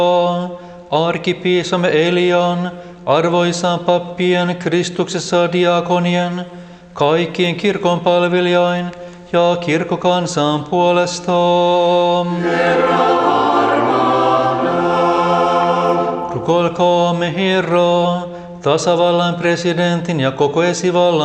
Arkipiisamme Elian, arvoisan pappien, Kristuksessa diakonien, kaikkien kirkon palvelijain ja kirkkokansan puolesta. Rukoilkaamme Herraa, tasavallan presidentin ja koko esivallan